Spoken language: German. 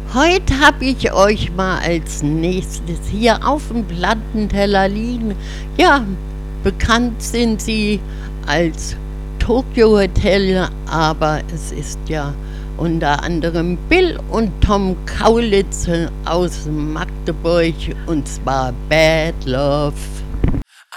Heute habe ich euch mal als nächstes hier auf dem Plattenteller liegen. Ja, bekannt sind sie als Tokyo Hotel, aber es ist ja unter anderem Bill und Tom Kaulitz aus Magdeburg und zwar Bad Love.